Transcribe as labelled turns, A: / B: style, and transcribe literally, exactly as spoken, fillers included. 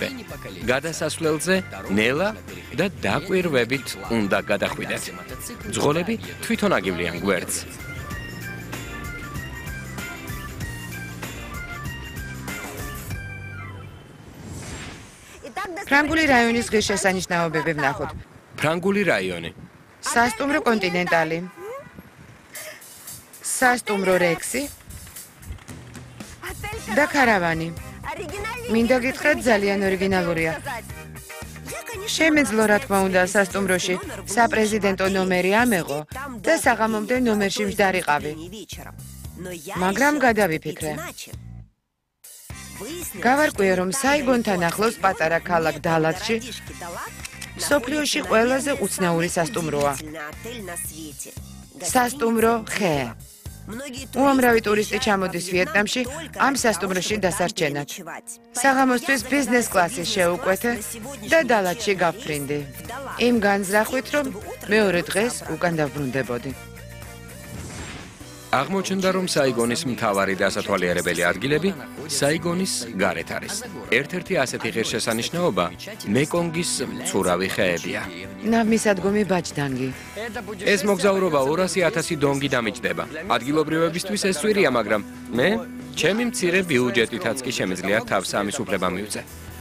A: პრინციპი. გადასასვლელზე ნელა და დაკვირვებით უნდა გადახვიდეთ. ძღოლები თვითონ აგივლიან გვერდს.
B: ფრანგული რაიონის ღირსშესანიშნაობები ვნახოთ.
A: ფრანგული რაიონი.
B: სასტუმრო კონტინენტალი. სასტუმრო რექსი და კარავანი. მინდა გითხრათ, ძალიან ორიგინალურია. შემეძლო, რა თქმა უნდა, სასტუმროში საპრეზიდენტო ნომერი ამეღო და საღამომდე ნომერში მჯდარიყავი. მაგრამ გადავიფიქრე. გავარკვიე, რომ საიგონთან ახლოს პატარა ქალაქ დალატში სოფლიოში ყველაზე უცნაური სასტუმროა. სასტუმრო ხე. უამრავი ტურისტი ჩამოდის ვიეტნამში ამ სასტუმროში დასარჩენად. საღამოსთვის ბიზნეს კლასის შეუკვეთე და დალატში გავფრინდი. იმ განზრახვით, რომ მეორე დღეს უკან დავბრუნდებოდი.
A: აღმოჩნდა, რომ საიგონის მთავარი დასათვალიერებელი ადგილები საიგონის გარეთ არის. ერთ-ერთი ასეთი ღირსშესანიშნაობა მეკონგის მცურავი ხეებია.
B: ნავმისადგომი ბაჯდანგი.
A: ეს მოგზაურობა ორასი ათასი დონგი დამიჯდება. ადგილობრივებისთვის ეს სვირია, მაგრამ მე ჩემი მცირე ბიუჯეტითაც კი შემიძლია თავს ამის უფლება მივცე.